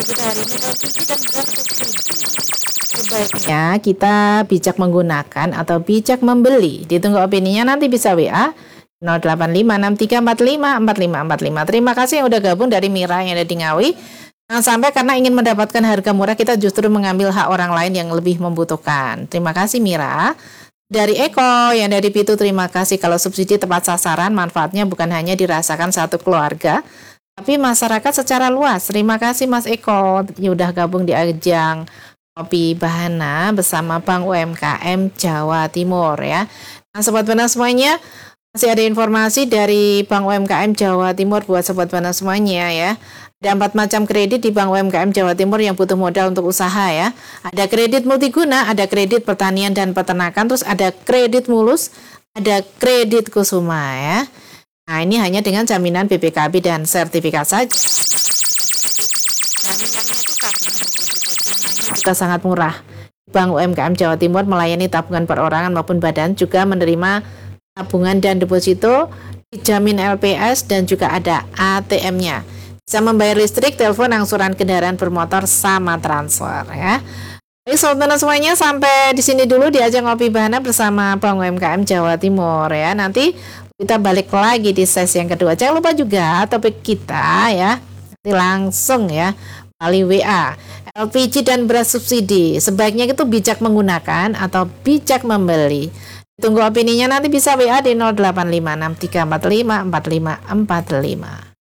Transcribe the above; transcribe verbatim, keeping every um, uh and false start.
kita hari ini L P G dan beras subsidi. Sebaiknya kita bijak menggunakan atau bijak membeli. Ditunggu opininya, nanti bisa W A nol delapan lima enam tiga empat lima empat lima empat lima. Terima kasih yang udah gabung dari Mira yang ada di Ngawi. Jangan sampai karena ingin mendapatkan harga murah kita justru mengambil hak orang lain yang lebih membutuhkan. Terima kasih Mira. Dari Eko yang dari Pitu, terima kasih. Kalau subsidi tepat sasaran, manfaatnya bukan hanya dirasakan satu keluarga, tapi masyarakat secara luas. Terima kasih Mas Eko yang udah gabung di ajang Kopi Bahana bersama Bank U M K M Jawa Timur ya. Nah Sobat Bana semuanya, masih ada informasi dari Bank U M K M Jawa Timur buat Sobat Bana semuanya ya. Ada empat macam kredit di Bank U M K M Jawa Timur yang butuh modal untuk usaha ya. Ada kredit multiguna, ada kredit pertanian dan peternakan, terus ada kredit mulus, ada kredit kusuma ya. Nah ini hanya dengan jaminan B P K B dan sertifikat saja. Jaminannya itu tabungan juga sangat murah. Bank U M K M Jawa Timur melayani tabungan perorangan maupun badan, juga menerima tabungan dan deposito, dijamin L P S dan juga ada A T M-nya. Bisa membayar listrik, telepon, angsuran kendaraan bermotor sama transfer ya. Baik Sobat semuanya, sampai di sini dulu di ajang Ngopi Bahana bersama Bank U M K M Jawa Timur ya. Nanti kita balik lagi di sesi yang kedua. Jangan lupa juga topik kita ya. Nanti langsung ya melalui W A. L P G dan beras subsidi, sebaiknya itu bijak menggunakan atau bijak membeli. Tunggu opininya, nanti bisa W A di nol delapan lima enam tiga empat lima empat lima empat lima.